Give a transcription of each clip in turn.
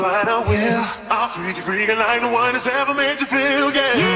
Yeah, I'll freaking like the one that's ever made you feel,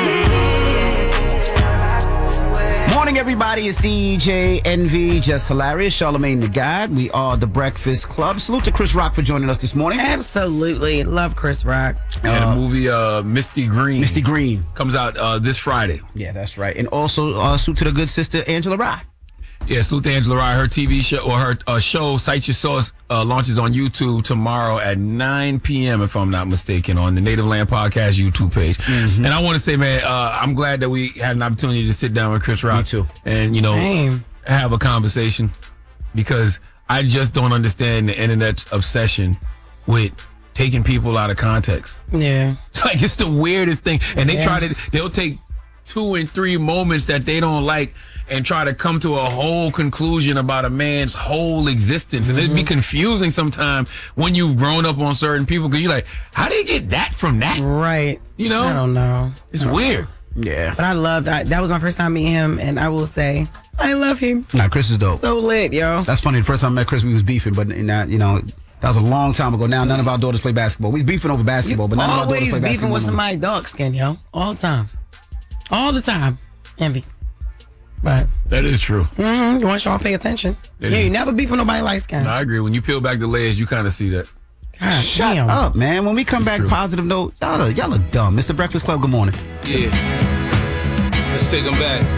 Morning, everybody. It's DJ Envy, Just Hilarious, Charlamagne the God. We are the Breakfast Club. Salute to Chris Rock for joining us this morning. Absolutely. Love Chris Rock. And the movie Misty Green. Misty Green. Comes out this Friday. Yeah, that's right. And also, salute to the good sister, Angela Rye. Yeah, salute to Angela Rye. Her TV show, or her show, Cite Your Source, launches on YouTube tomorrow at 9 p.m., if I'm not mistaken, on the Native Land Podcast YouTube page. Mm-hmm. And I want to say, man, I'm glad that we had an opportunity to sit down with Chris Rock. Me too. And, have a conversation, because I just don't understand the internet's obsession with taking people out of context. Yeah. It's the weirdest thing. And they'll take 2 and 3 moments that they don't like and try to come to a whole conclusion about a man's whole existence. And it'd be confusing sometimes when you've grown up on certain people, because you're like, how do you get that from that? Right. I don't know. It's weird. Yeah. But I loved that was my first time meeting him, and I will say, I love him. Nah, Chris is dope. So lit, yo. That's funny. The first time I met Chris, we was beefing, but now, that was a long time ago. Now none of our daughters play basketball. We was beefing over basketball, but none of our daughters play basketball. Always beefing with somebody dark skin, yo. All the time. All the time. Envy. But that is true. You want y'all to pay attention. You never beef with nobody light skin. No, I agree. When you peel back the layers, you kind of see that. God, Shut damn. up, man. When we come back, true. Positive note, y'all are dumb. Mr. Breakfast Club, good morning. Yeah. Let's take them back.